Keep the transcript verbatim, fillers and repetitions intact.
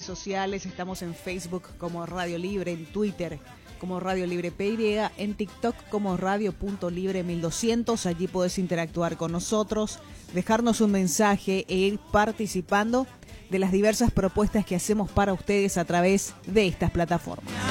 sociales. Estamos en Facebook como Radio Libre, en Twitter como Radio Libre P Y, en TikTok como Radio Punto Libre mil doscientos. Allí podés interactuar con nosotros, dejarnos un mensaje e ir participando de las diversas propuestas que hacemos para ustedes a través de estas plataformas.